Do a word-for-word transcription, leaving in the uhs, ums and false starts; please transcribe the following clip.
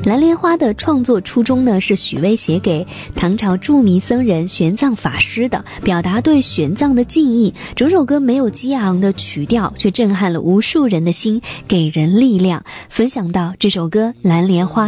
蓝莲花的创作初衷呢，是许巍写给唐朝著名僧人玄奘法师的，表达对玄奘的敬意。整首歌没有激昂的曲调，却震撼了无数人的心，给人力量。分享到这首歌《蓝莲花》。